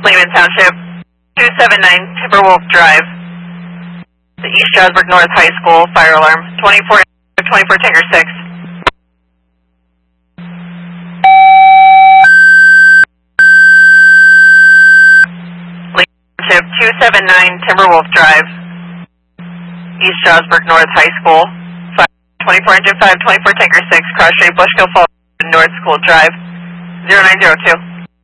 Lehman Township, 279 Timberwolf Drive, the East Stroudsburg North High School, fire alarm, 24 Tanker 6. Lehman Township, 279 Timberwolf Drive, East Stroudsburg North High School, 24 Engine 5, 24 Tanker 6, cross street, Bushkill Falls, North School Drive, 0902.